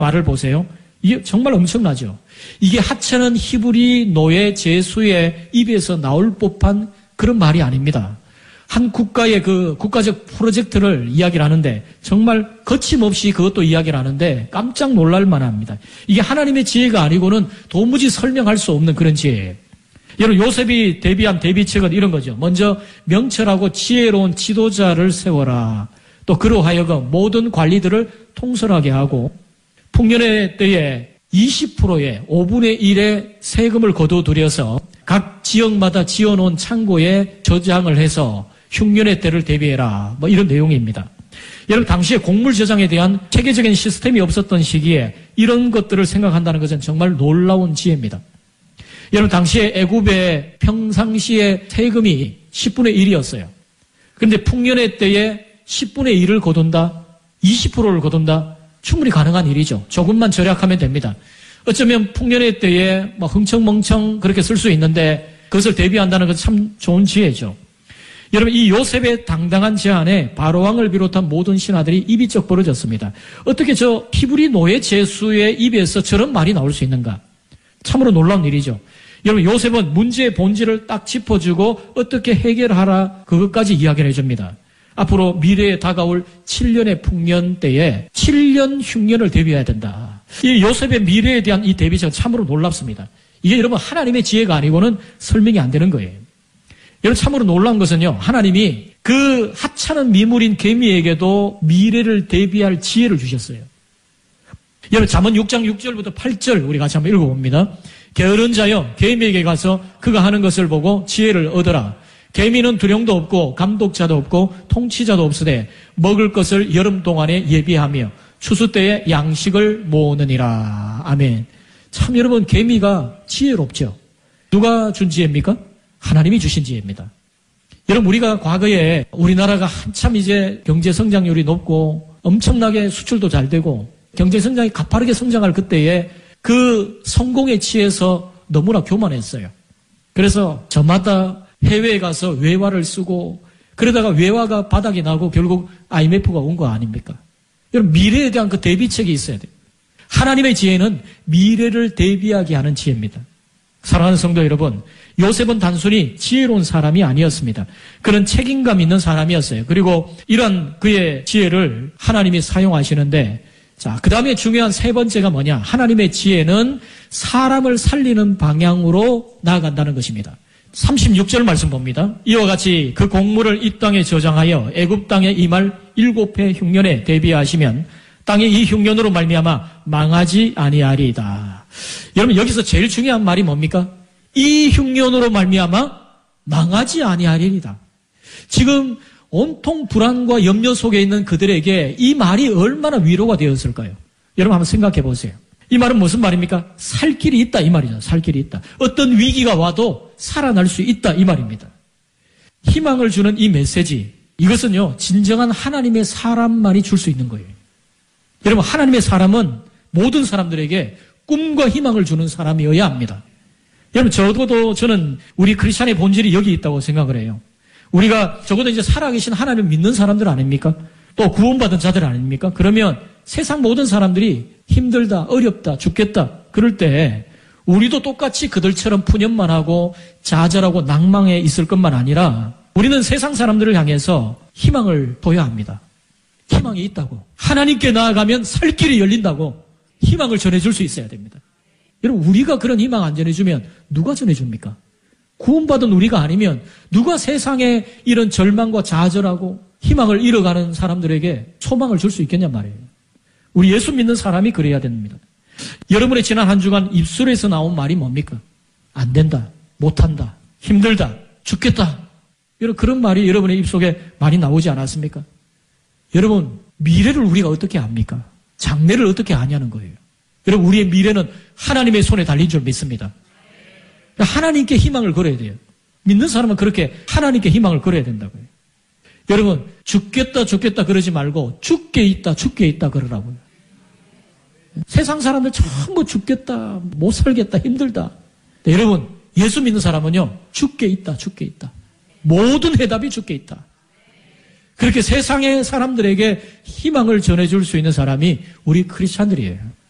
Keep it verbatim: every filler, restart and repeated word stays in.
말을 보세요. 이게 정말 엄청나죠. 이게 하찮은 히브리 노예 제수의 입에서 나올 법한 그런 말이 아닙니다. 한 국가의 그 국가적 프로젝트를 이야기를 하는데 정말 거침없이 그것도 이야기를 하는데 깜짝 놀랄 만합니다. 이게 하나님의 지혜가 아니고는 도무지 설명할 수 없는 그런 지혜예요. 여러분, 요셉이 대비한 대비책은 이런 거죠. 먼저 명철하고 지혜로운 지도자를 세워라. 또 그로 하여금 모든 관리들을 통솔하게 하고 풍년의 때에 이십 퍼센트의 오분의 일의 세금을 거둬들여서 각 지역마다 지어놓은 창고에 저장을 해서 흉년의 때를 대비해라. 뭐 이런 내용입니다. 여러분, 당시에 곡물 저장에 대한 체계적인 시스템이 없었던 시기에 이런 것들을 생각한다는 것은 정말 놀라운 지혜입니다. 여러분, 당시에 애굽의 평상시의 세금이 십분의 일이었어요. 그런데 풍년의 때에 십분의 일을 거둔다, 이십 퍼센트를 거둔다, 충분히 가능한 일이죠. 조금만 절약하면 됩니다. 어쩌면 풍년의 때에 막 흥청멍청 그렇게 쓸 수 있는데 그것을 대비한다는 건 참 좋은 지혜죠. 여러분, 이 요셉의 당당한 제안에 바로왕을 비롯한 모든 신하들이 입이 쩍 벌어졌습니다. 어떻게 저 히브리 노예 제수의 입에서 저런 말이 나올 수 있는가? 참으로 놀라운 일이죠. 여러분, 요셉은 문제의 본질을 딱 짚어주고 어떻게 해결하라 그것까지 이야기를 해줍니다. 앞으로 미래에 다가올 칠 년의 풍년 때에 칠 년 흉년을 대비해야 된다. 이 요셉의 미래에 대한 이 대비책은 참으로 놀랍습니다. 이게 여러분 하나님의 지혜가 아니고는 설명이 안 되는 거예요. 여러분, 참으로 놀라운 것은요, 하나님이 그 하찮은 미물인 개미에게도 미래를 대비할 지혜를 주셨어요. 여러분, 잠언 육 장 육 절부터 팔 절 우리 같이 한번 읽어봅니다. 게으른 자여, 개미에게 가서 그가 하는 것을 보고 지혜를 얻어라. 개미는 두령도 없고 감독자도 없고 통치자도 없으되 먹을 것을 여름 동안에 예비하며 추수 때에 양식을 모으느니라. 아멘. 참 여러분, 개미가 지혜롭죠. 누가 준 지혜입니까? 하나님이 주신 지혜입니다. 여러분, 우리가 과거에 우리나라가 한참 이제 경제 성장률이 높고 엄청나게 수출도 잘 되고 경제 성장이 가파르게 성장할 그때에 그 성공에 취해서 너무나 교만했어요. 그래서 저마다 해외에 가서 외화를 쓰고 그러다가 외화가 바닥이 나고 결국 아이엠에프가 온 거 아닙니까? 여러분, 미래에 대한 그 대비책이 있어야 돼요. 하나님의 지혜는 미래를 대비하게 하는 지혜입니다. 사랑하는 성도 여러분, 요셉은 단순히 지혜로운 사람이 아니었습니다. 그는 책임감 있는 사람이었어요. 그리고 이런 그의 지혜를 하나님이 사용하시는데, 자, 그 다음에 중요한 세 번째가 뭐냐? 하나님의 지혜는 사람을 살리는 방향으로 나아간다는 것입니다. 삼십육 절 말씀 봅니다. 이와 같이 그 곡물을 이 땅에 저장하여 애굽 땅에 임할 일곱 해 흉년에 대비하시면 땅이 이 흉년으로 말미암아 망하지 아니하리이다. 여러분, 여기서 제일 중요한 말이 뭡니까? 이 흉년으로 말미암아 망하지 아니하리이다. 지금 온통 불안과 염려 속에 있는 그들에게 이 말이 얼마나 위로가 되었을까요? 여러분, 한번 생각해 보세요. 이 말은 무슨 말입니까? 살 길이 있다 이 말이죠. 살 길이 있다. 어떤 위기가 와도 살아날 수 있다 이 말입니다. 희망을 주는 이 메시지, 이것은요, 진정한 하나님의 사람만이 줄 수 있는 거예요. 여러분, 하나님의 사람은 모든 사람들에게 꿈과 희망을 주는 사람이어야 합니다. 여러분, 적어도 저는 우리 크리스찬의 본질이 여기 있다고 생각을 해요. 우리가 적어도 이제 살아계신 하나님을 믿는 사람들 아닙니까? 또 구원받은 자들 아닙니까? 그러면 세상 모든 사람들이 힘들다, 어렵다, 죽겠다 그럴 때 우리도 똑같이 그들처럼 푸념만 하고 좌절하고 낭망해 있을 것만 아니라 우리는 세상 사람들을 향해서 희망을 둬야 합니다. 희망이 있다고. 하나님께 나아가면 살 길이 열린다고 희망을 전해줄 수 있어야 됩니다. 여러분, 우리가 그런 희망 안 전해주면 누가 전해줍니까? 구원받은 우리가 아니면 누가 세상에 이런 절망과 좌절하고 희망을 잃어가는 사람들에게 소망을 줄 수 있겠냔 말이에요. 우리 예수 믿는 사람이 그래야 됩니다. 여러분의 지난 한 주간 입술에서 나온 말이 뭡니까? 안 된다, 못한다, 힘들다, 죽겠다. 여러분, 그런 말이 여러분의 입속에 많이 나오지 않았습니까? 여러분, 미래를 우리가 어떻게 압니까? 장래를 어떻게 아냐는 거예요. 여러분, 우리의 미래는 하나님의 손에 달린 줄 믿습니다. 하나님께 희망을 걸어야 돼요. 믿는 사람은 그렇게 하나님께 희망을 걸어야 된다고요. 여러분, 죽겠다 죽겠다 그러지 말고 죽게 있다 죽게 있다 그러라고요. 세상 사람들 전부 죽겠다, 못 살겠다, 힘들다. 네, 여러분, 예수 믿는 사람은요, 죽게 있다 죽게 있다. 모든 해답이 죽게 있다. 그렇게 세상의 사람들에게 희망을 전해줄 수 있는 사람이 우리 크리스찬들이에요.